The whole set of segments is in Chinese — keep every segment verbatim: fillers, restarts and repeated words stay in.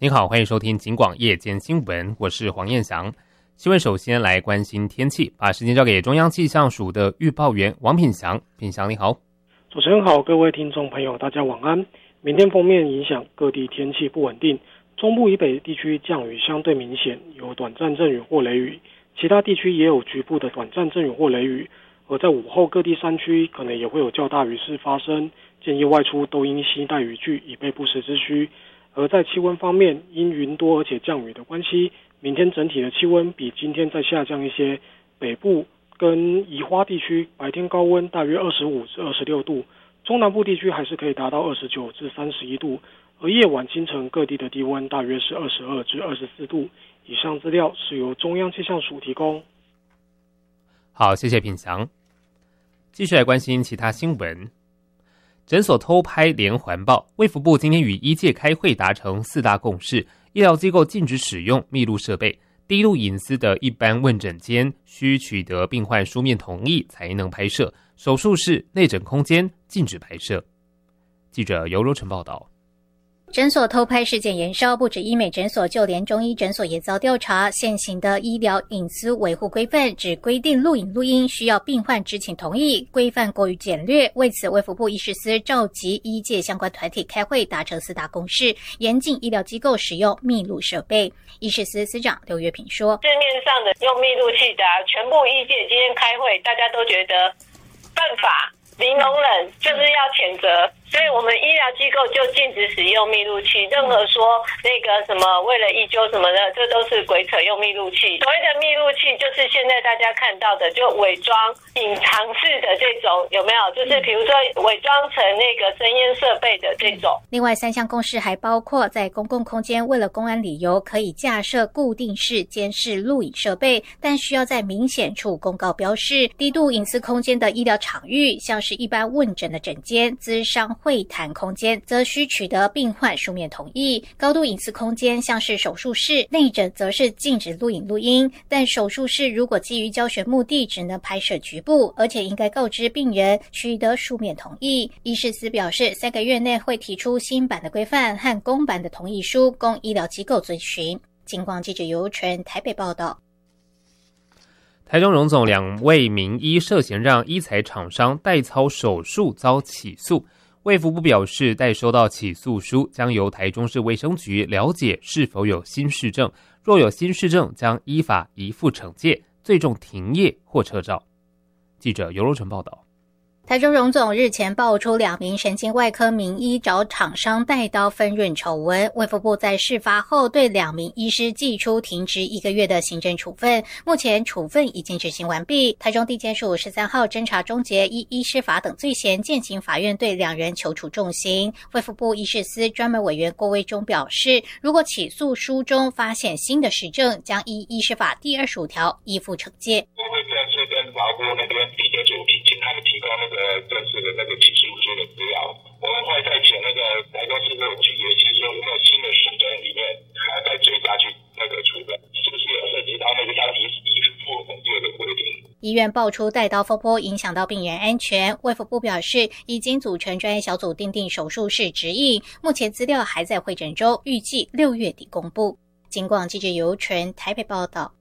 您好，欢迎收听警广夜间新闻，我是黄彦翔。新闻首先来关心天气，把时间交给中央气象署的预报员王品祥。品祥你好。 主持人好，各位听众朋友大家晚安。明天锋面影响各地天气不稳定，中部以北地区降雨相对明显，有短暂阵雨或雷雨，其他地区也有局部的短暂阵雨或雷雨，而在午后各地山区可能也会有较大雨势发生，建议外出都应携带雨具以备不时之需。而在气温方面，因云多而且降雨的关系，明天整体的气温比今天再下降一些，北部跟宜花地区白天高温大约二十五至二十六度，中南部地区还是可以达到二十九至三十一度，而夜晚清晨各地的低温大约是二十二至二十四度。以上资料是由中央气象署提供。 好，谢谢品祥。继续来关心其他新闻。诊所偷拍连环爆，卫福部今天与医界开会达成四大共识，医疗机构禁止使用密录设备，低度隐私的一般问诊间需取得病患书面同意才能拍摄，手术室、内诊空间禁止拍摄。记者尤柔成报道。 诊所偷拍事件延烧，不止医美诊所，就连中医诊所也遭调查。现行的医疗隐私维护规范只规定录影录音需要病患知情同意，规范过于简略。为此，卫福部医事司召集医界相关团体开会，达成四大共识，严禁医疗机构使用密录设备。医事司司长刘月平说：“ 市面上的用密录器的、啊，全部医界今天开会，大家都觉得犯法、零容忍，就是要谴责。”所以我们医疗机构就禁止使用密录器，任何说那个什么为了医纠什么的，这都是鬼扯用密录器。所谓的密录器就是现在大家看到的，就伪装隐藏式的这种，有没有？就是比如说伪装成那个声烟设备的这种。 另外三项共识还包括在公共空间为了公安理由可以架设固定式监视录影设备，但需要在明显处公告标示。低度隐私空间的医疗场域，像是一般问诊的诊间、咨商会谈空间，则需取得病患书面同意。高度隐私空间像是手术室、内诊，则是禁止录影录音，但手术室如果基于教学目的，只能拍摄局部，而且应该告知病人取得书面同意。医事司表示，三个月内会提出新版的规范和公版的同意书，供医疗机构遵循。警广记者尤纯台北报道。 台中荣总两位名医涉嫌让医材厂商代操手术遭起诉，卫福部表示，待收到起诉书，将由台中市卫生局了解是否有新事证，若有新事证，将依法移付惩戒，最重停业或撤照。记者尤柔成报道。 台中荣总日前爆出两名神经外科名医找厂商带刀分润丑闻，卫福部在事发后对两名医师祭出停职一个月的行政处分，目前处分已经执行完毕。台中地检署十三号侦查终结，依医师法等罪嫌，践行法院对两人求处重刑。卫福部医事司专门委员郭威忠表示，如果起诉书中发现新的实证，将依医师法第二十五条依附惩戒。 我会再次跟法务部那边地检署请他们提供那个正式的那个起诉书的资料，我们会再请那个台中市政府去研析说有没有新的实证里面还要再追加去那个处分，是不是有涉及到那个要依依附惩戒的规定。 医院爆出带刀风波，影响到病人安全。卫福部表示，已经组成专业小组订定手术室指引，目前资料还在会诊中，预计六月底公布。警广记者尤纯台北报道。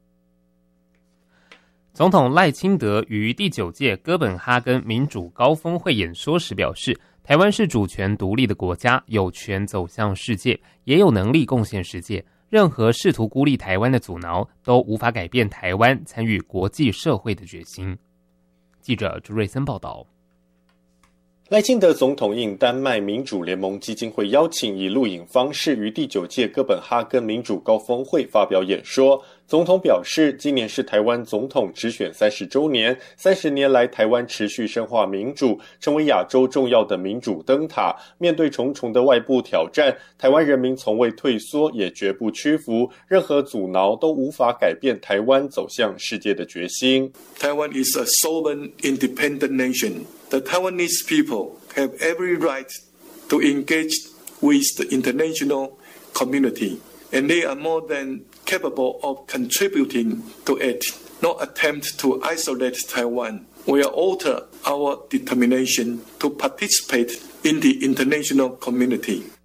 总统赖清德于第九届哥本哈根民主高峰会演说时表示，台湾是主权独立的国家，有权走向世界，也有能力贡献世界。任何试图孤立台湾的阻挠，都无法改变台湾参与国际社会的决心。记者朱瑞森报道。 赖清德总统应丹麦民主联盟基金会邀请，以录影方式于第九届哥本哈根民主高峰会发表演说。总统表示，今年是台湾总统直选三十周年，三十年来台湾持续深化民主，成为亚洲重要的民主灯塔。面对重重的外部挑战，台湾人民从未退缩，也绝不屈服，任何阻挠都无法改变台湾走向世界的决心。 Taiwan is a sovereign, independent nation. The Taiwanese people have every right to engage with the international community, and they are more than capable of contributing to it. No attempt to isolate Taiwan will alter our determination to participate in the international community.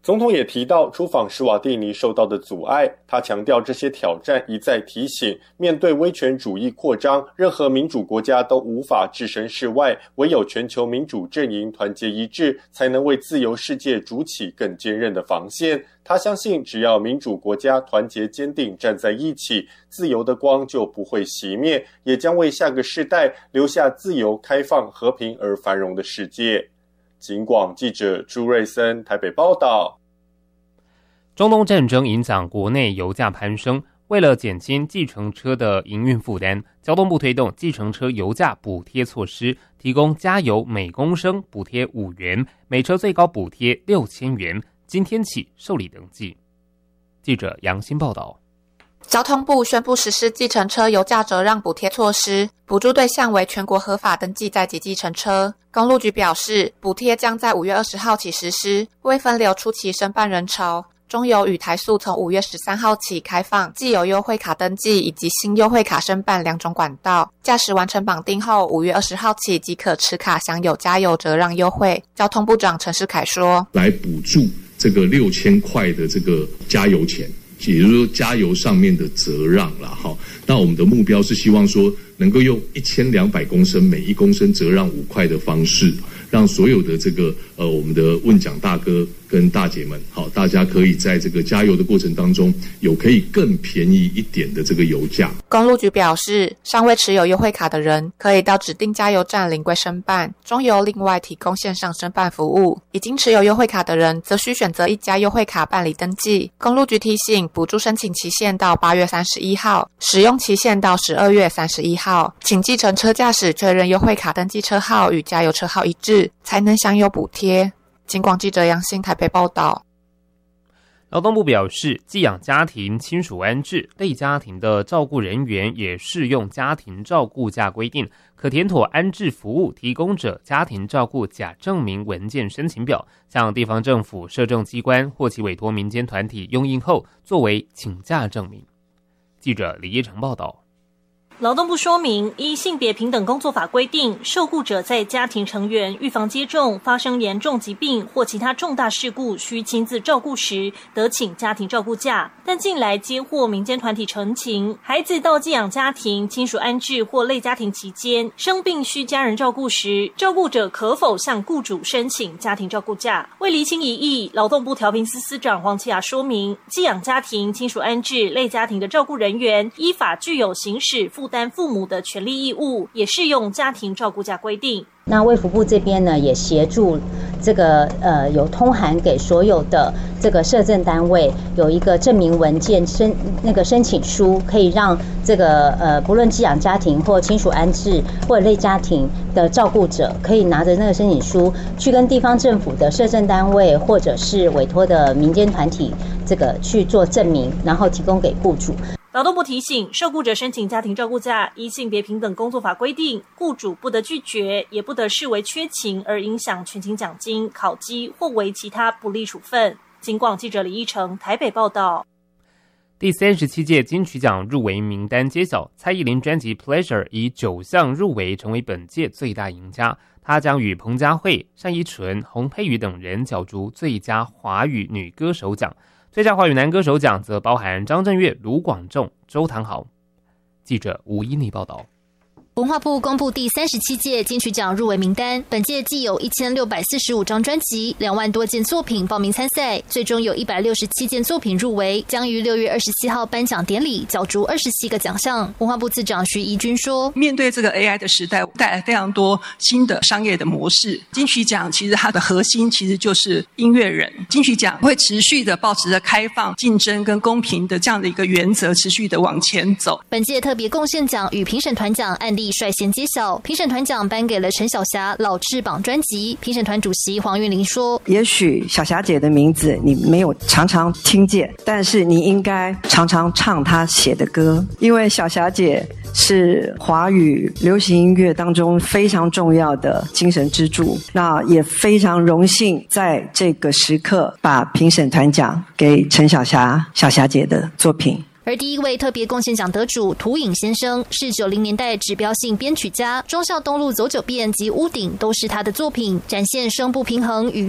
总统也提到出访史瓦蒂尼受到的阻碍，他强调这些挑战一再提醒，面对威权主义扩张，任何民主国家都无法置身事外，唯有全球民主阵营团结一致，才能为自由世界筑起更坚韧的防线。他相信只要民主国家团结坚定站在一起，自由的光就不会熄灭，也将为下个世代留下自由、开放、和平而繁荣的世界。警广记者朱瑞森台北报道。 中东战争影响国内油价攀升，为了减轻计程车的营运负担，交通部推动计程车油价补贴措施，提供加油每公升补贴五元，每车最高补贴六千元，今天起受理登记。记者杨欣报道。 交通部宣布实施计程车油价折让补贴措施，补助对象为全国合法登记在籍计程车。公路局表示，补贴将在五月二十号起实施，为分流初期申办人潮。中油与台塑从五月十三号起开放既有优惠卡登记以及新优惠卡申办两种管道，驾驶完成绑定后，五月二十号起即可持卡享有加油折让优惠。交通部长陈世凯说， 来补助这个六千块的这个加油钱，也就是说加油上面的折让啦。好，那我们的目标是希望说能够用一千两百公升每一公升折让五块的方式，让所有的这个呃我们的问奖大哥跟大姐们，好，大家可以在这个加油的过程当中有可以更便宜一点的这个油价。 公路局表示，尚未持有优惠卡的人可以到指定加油站临柜申办，中油另外提供线上申办服务。已经持有优惠卡的人则需选择一家优惠卡办理登记。公路局提醒，补助申请期限到八月三十一号，使用期限到十二月三十一号，请计程车驾驶确认优惠卡登记车号与加油车号一致，才能享有补贴。警广记者杨欣台北报道。 劳动部表示，寄养家庭亲属安置类家庭的照顾人员也适用家庭照顾假规定，可填妥安置服务提供者家庭照顾假证明文件申请表，向地方政府、社政机关或其委托民间团体用印后，作为请假证明。记者李叶成报道。 劳动部说明，依性别平等工作法规定，受雇者在家庭成员预防接种、发生严重疾病或其他重大事故需亲自照顾时，得请家庭照顾假。但近来接获民间团体陈情，孩子到寄养家庭、亲属安置或类家庭期间生病需家人照顾时，照顾者可否向雇主申请家庭照顾假？为厘清疑义，劳动部调频司司长黄启雅说明，寄养家庭、亲属安置类家庭的照顾人员依法具有行使负担父母的权利义务，也适用家庭照顾假规定。 那卫福部这边呢，也协助这个呃有通函给所有的这个社政单位，有一个证明文件申那个申请书，可以让这个呃不论寄养家庭或亲属安置或类家庭的照顾者，可以拿着那个申请书去跟地方政府的社政单位或者是委托的民间团体这个去做证明，然后提供给雇主。 劳动部提醒，受雇者申请家庭照顾假，依性别平等工作法规定，雇主不得拒绝，也不得视为缺勤而影响全勤奖金、考绩或为其他不利处分。警广记者李义成台北报道。 第三十七届金曲奖入围名单揭晓，蔡依林专辑《Pleasure》以九项入围成为本届最大赢家，她将与彭佳慧、单依纯、洪佩瑜等人角逐最佳华语女歌手奖。最佳华语男歌手奖则包含张震岳、卢广仲、周唐豪。记者吴依妮报道。 文化部公布第三十七届金曲奖入围名单，本届既有一千六百四十五张专辑、两万多件作品报名参赛，最终有一百六十七件作品入围，将于六月二十七号颁奖典礼角逐二十七个奖项。文化部次长徐怡君说：“ 面对这个 A I 的时代，带来非常多新的商业的模式。金曲奖其实它的核心其实就是音乐人，金曲奖会持续的保持着开放、竞争跟公平的这样的一个原则，持续的往前走。” 本届特别贡献奖与评审团奖案例率先揭晓，评审团奖颁给了陈小霞《老翅膀》专辑。评审团主席黄韵玲说：“ 也许小霞姐的名字你没有常常听见，但是你应该常常唱她写的歌，因为小霞姐是华语流行音乐当中非常重要的精神支柱。那也非常荣幸在这个时刻把评审团奖给陈小霞小霞姐的作品。” 而第一位特别贡献奖得主涂影先生是九零年代指标性编曲家，忠孝东路走九遍及屋顶都是他的作品，展现声部平衡与